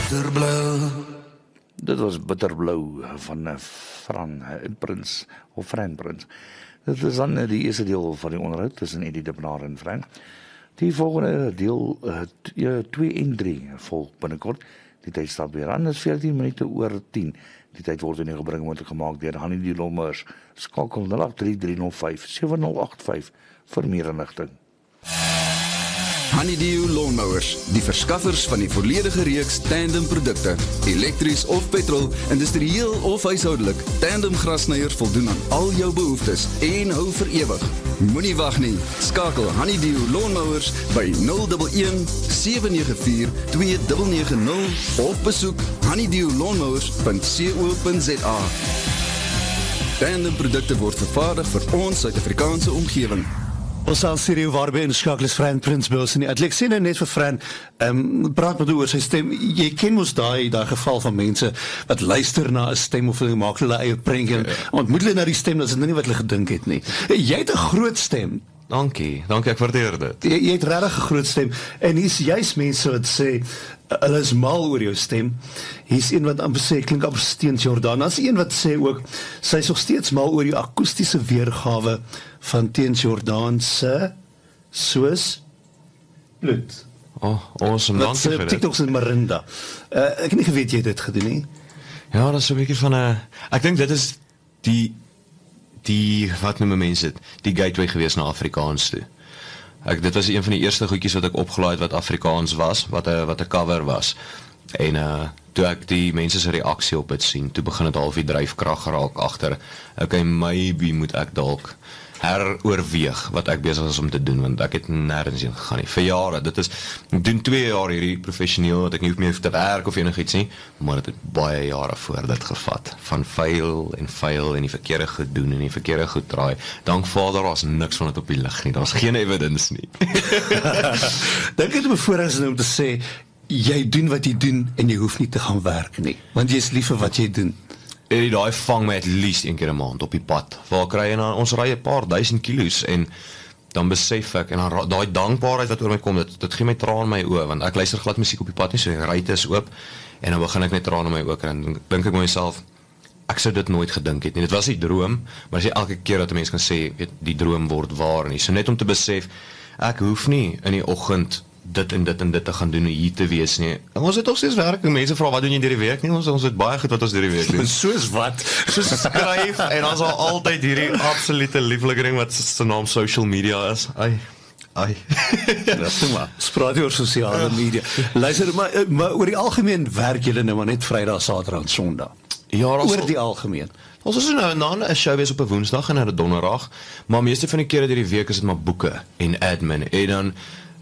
Bitterblauw. Dit was Bitterblauw van Fran Prins, of Fran Prins. Dit is dan die eerste deel van die onderhoud tussen Eddie de Benaar en Fran. Die volgende deel 2 en 3 volg binnekort. Die tyd stap weer aan, is 14 minute oor 10. Die tyd word in die gebring moontlik gemaak deur Hannie die Lommers. Skakel 0833057085 vir meer inligting. Honeydew Lawnmowers, die verskaffers van die volledige reeks Tandem produkte. Elektries of petrol, industrieel of huishoudelik. Tandem grasnyers voldoen aan al jou behoeftes en hou vir ewig. Moenie wag nie. Skakel Honeydew Lawnmowers by 011 794 2990 of besoek honeydewlawnmowers.co.za. Tandem produkte word vervaardig vir ons Suid-Afrikaanse omgewing. Ons sal studio waarby inskakel is Fran Prins by ons in die ek sê nou net vir Fran, praat met oor sy stem, jy ken ons daai geval van mense wat luister na 'n stem of hulle maak hulle eie prentjie, ontmoet hulle na die stem, dat is nie wat hulle gedink het nie. Jy het 'n groot stem. Dankie, ek waardeer dit. Jy het regtig 'n groot stem, en hier's juist mense wat sê, hulle is mal oor jou stem. Hier's een wat amper sê, klink amper Teens Jordaan. Daar's een wat sê ook, sy is nog steeds mal oor die akoestiese weergawe van Teens Jordaan se soos bloed. Awesome, dankie vir dit. TikToks in Marinda. Ek het nie geweet jy het dit gedoen nie. Ja, dat is 'n bietjie van 'n, ek dink dit is die wat noem mense dit, die gateway gewees na Afrikaans toe. Dit was een van die eerste goedjies wat ek opgelaai het wat Afrikaans was, wat 'n cover was. En toe ek die mense se reaksie op dit sien, toe begin dit half die dryfkrag geraak agter. Okay, maybe moet ek dalk heroorweeg wat ek besig is om te doen, want ek het nêrens heen gegaan nie. Vir jare, ek doen 2 jaar hierdie professioneel, dat ek nie hoef meer te werk of enigiets nie, maar dit het baie jare voor dit gevat, van fail en die verkeerde goed doen en die verkeerde goed draai. Dank Vader, daar's niks van dit op die lig nie, daar's geen evidence nie. Dink jy het bevoorreg om te sê, jy doen wat jy doen en jy hoef nie te gaan werk nie, want jy is lief vir wat jy doen. En daai vang my at least 1 keer 'n maand op die pad. Waar kry jy nou, ons ry 'n paar duisend kilos en dan besef ek, en dan daai dankbaarheid wat oor my kom, dit gee my traan in my oë, want ek luister glad musiek op die pad nie, so die ruit is oop, en dan begin ek net traan in my oë kry, en dan dink ek myself, ek sou dit nooit gedink het nie, dit was die droom, maar as jy elke keer dat 'n mens kan sê, die droom word waar nie, so net om te besef, ek hoef nie in die oggend dit en dit en dit te gaan doen, hier te wees nie. En ons het toch steeds werk, en mense vra, wat doen jy deur die week nie? Ons het baie goed wat ons deur die week doen. Soos wat? Soos skryf, en dan is al altyd hierdie absolute lieflike ding wat se naam social media is. Ai. Spraak oor sosiale media. Luister, maar oor die algemeen werk julle nou maar net Vrydag, Saterdag en Sondag. Ja, oor die algemeen. Ons is nou en dan 'n show wees op 'n Woensdag en 'n Donderdag, maar meeste van die kere deur die week is dit maar boeke en admin, en dan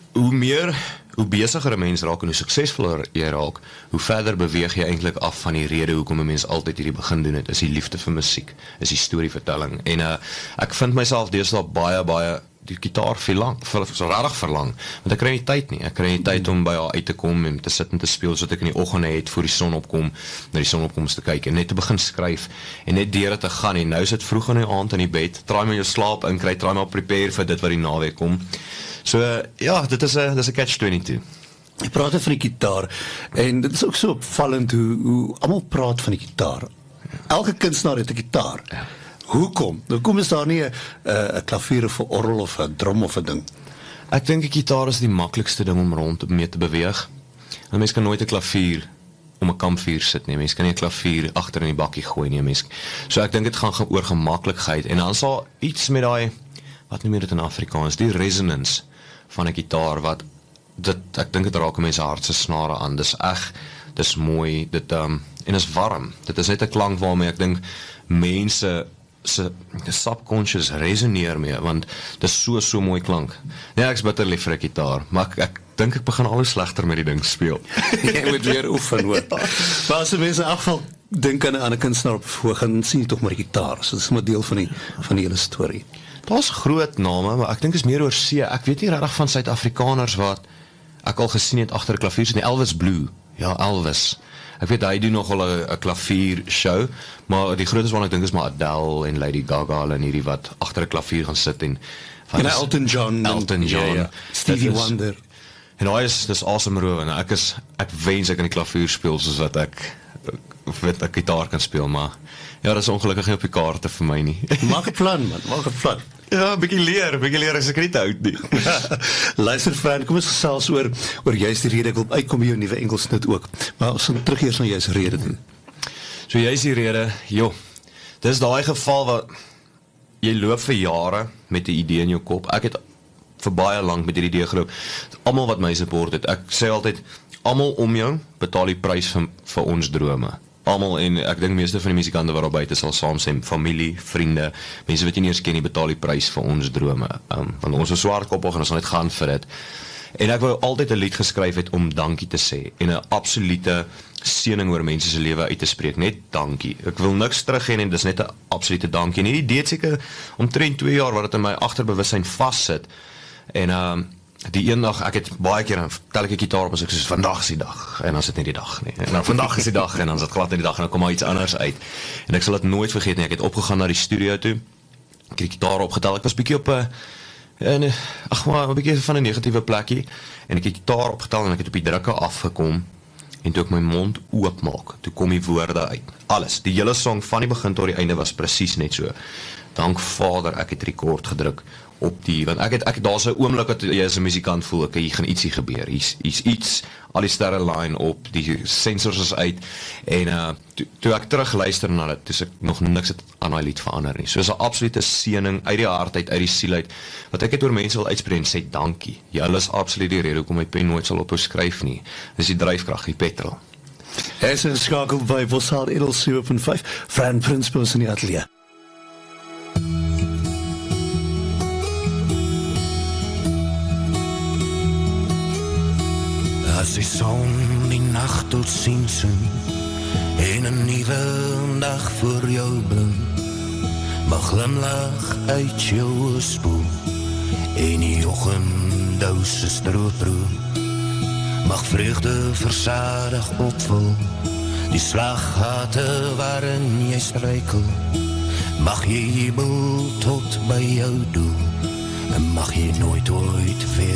hoe besiger 'n mens raak en hoe suksesvoller jy raak, hoe verder beweeg jy eintlik af van die rede hoekom 'n mens altyd hierdie begin doen het, is die liefde vir musiek, is die storievertelling, en ek vind myself deesdae baie die gitaar regtig verlang, want ek kry nie tyd nie, ek kry nie tyd om by haar uit te kom en te sit en te speel, sodat ek in die oggende het voor die son opkom, na die sonopkoms te kyk, en net te begin skryf, en net deur dit te gaan, en nou is dit vroeg in die aand in die bed, try maar jou slaap in, try maar prepare vir dit wat die naweek kom. So, ja, dit is 'n catch-22. Jy praat van die gitaar, en dit is ook so opvallend hoe almal praat van die gitaar. Elke kunstenaar het 'n gitaar. Ja. Hoekom is daar nie 'n klavier of 'n orgel of 'n drum of 'n ding? Ek dink 'n gitaar is die maklikste ding om rond mee te beweeg. 'n Mens kan nooit 'n klavier om 'n kampvuur sit nie. Mens kan nie 'n klavier agter in die bakkie gooi nie, mens. So ek dink dit gaan oor gemaklikheid, en dan sal iets met daai, wat noem jy dit in Afrikaans, die resonance van 'n gitaar, ek dink dit raak mense hartse snare aan, dis dis mooi, en is warm, dit is net 'n klank waarmee ek dink mense se subconscious resoneer mee, want dis so mooi klank. Nee, ek is bitter lief vir 'n gitaar, maar ek dink ek begin al hoe slegter met die ding speel. Jy moet weer oefen, hoor. Maar as mense in elk geval dink aan 'n kunstenaar op voorg, dan sien jy tog maar die gitaar, so dit is maar deel van die hele storie. Daar's groot name, maar ek dink is meer oor see. Ek weet nie regtig van Suid-Afrikaners wat ek al gesien het agter 'n klavier sit nie. Elvis Blue. Ja, Elvis. Ek weet hy doen nogal 'n klavier show, maar die grootes wat ek dink is maar Adele en Lady Gaga en hierdie wat agter 'n klavier gaan sit en Elton John. Ja. Stevie Wonder. En daai dis asemrowe en ek wens ek in die klavier speel soos wat ek gitaar kan speel, maar ja, dit is ongelukkig nie op die kaarte vir my nie. Maak 'n plan man, maak 'n plan. Ja, bietjie leer as ek nie te oud nie. Luister Fran, kom ons gesels oor juist die rede ek wil uitkom by jou nuwe Engelsnit ook. Maar ons gaan terug eers na juist rede toe. So juist die rede, dis daai geval wat jy loop vir jare met 'n idee in jou kop. Ek het vir baie lank met hierdie idee geloop. Almal wat my support het, ek sê altyd, almal om jou betaal die prys vir ons drome. Almal, en ek dink meeste van die musikante wat daar buite sal saam sê, familie, vriende, mense wat jy nie eens ken nie, betaal die prys vir ons drome. Want ons is swaarkoppig en ons gaan net gaan vir dit. En ek wou altyd 'n lied geskryf het om dankie te sê en 'n absolute seëning oor mense se lewe uit te spreek, net dankie. Ek wil niks terug hê en dis net 'n absolute dankie. En hierdie deed seker omtrent 2 jaar wat dit in my agterbewussyn vassit. En die een dag, ek het baie keer dan tel ek 'n gitaar op en ek sê vandag is die dag en dan is dit nie die dag nie. En dan vandag is die dag en dan is dit glad nie die dag en dan kom maar iets anders uit. En ek sal dit nooit vergeet nie. Ek het opgegaan na die studio toe. Ek het die gitaar opgetel. Ek was bietjie op 'n bietjie van 'n negatiewe plekkie en ek het die gitaar opgetel en ek het op die drukke afgekom en toe ek my mond oopmaak, toe kom die woorde uit. Alles, die hele song van die begin tot die einde was presies net so. Dank Vader, ek het rekord gedruk op die, want ek daar's 'n oomblik wat jy as 'n musikant voel, okay, hier gaan ietsie gebeur, hier's iets, al die sterre line op, die sensors is uit, en toe ek terug luister na dit, toe ek nog niks het aan daai lied verander nie, so is 'n absolute seëning, uit die hart uit die siel uit, wat ek het oor mense wil uitspreek en sê dankie, julle is absoluut die rede hoekom my pen nooit sal ophou skryf nie, dis die dryfkrag, die petrol. Is een skakel by Boshaal Edel 7.5, Fran Prinspels in die atelier. As die son die nacht tot sien soen en 'n nuwe dag voor jou bring, mag glimlag uit jou spoel en die oggenddous is strooproep, mag vreugde versadig opvul die slaggate waarin jy struikel, mag jy jubel tot by jou doel en mag jy nooit ooit weer